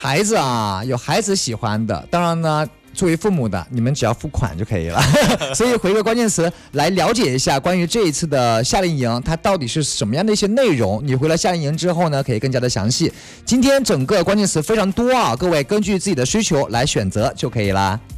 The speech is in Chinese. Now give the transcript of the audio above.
孩子啊，有孩子喜欢的，当然呢。作为父母的，你们只要付款就可以了。所以回个关键词来了解一下关于这一次的夏令营，它到底是什么样的一些内容。你回了夏令营之后呢，可以更加的详细。今天整个关键词非常多啊，各位根据自己的需求来选择就可以啦。